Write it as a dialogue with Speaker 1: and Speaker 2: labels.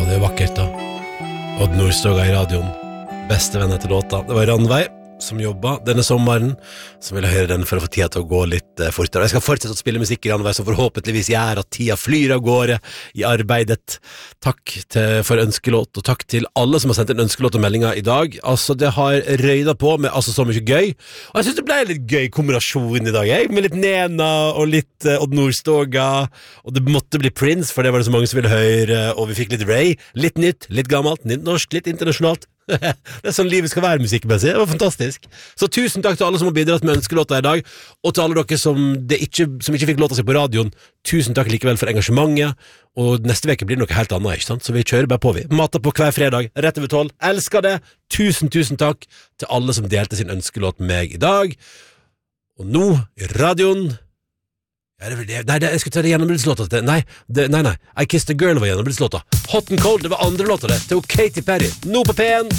Speaker 1: det er vakkert da. Odd Nordstoga I radioen. Beste venn etter låta. Det var Ranveig som jobbet denne sommeren, som ville høre den for å få tida til å gå litt fortere. Jeg skal fortsette å spille musikk I Ranveig, som forhåpentligvis gjør at tida flyr av gårde I arbeidet. Takk for ønskelåt, og takk til alle som har sendt en ønskelåt og meldinger I dag. Altså, det har røyda på med så mye gøy. Og jeg synes det ble en litt gøy kombinasjon I dag, med litt Nena og litt Odd Nordstoga, og det måtte bli Prince, for det var det så mange som ville høre, og vi fikk litt Ray, litt nytt, litt gammelt, litt norsk, litt internasjonalt. Det sånn livet skal være musikkmessig. Det var fantastisk. Så tusen takk til alle som har bidratt med ønskelåter I dag, og til alle dere som ikke fikk låta seg på radioen. Tusen takk likevel for engasjementet. Og neste veke blir det noe helt annet, ikke sant? Så vi kjører bare på, vi mater på hver fredag, rett over 12. Elsker det. Tusen takk til alle som delte sin ønskelåt med meg I dag. Og nå I radioen jeg skulle ta det gjennombruddslåta. Nei, I Kissed a Girl var gjennombruddslåta. Hot and Cold, det var andre låta det. Til Katy Perry. Nå på P1.